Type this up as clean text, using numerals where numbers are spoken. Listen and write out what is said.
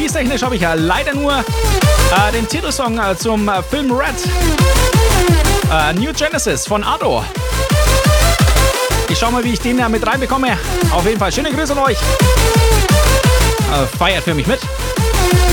Release-technisch habe ich ja leider nur den Titelsong zum Film Red. New Genesis von Ado. Ich schau mal, wie ich den da mit reinbekomme. Auf jeden Fall schöne Grüße an euch. Feiert für mich mit.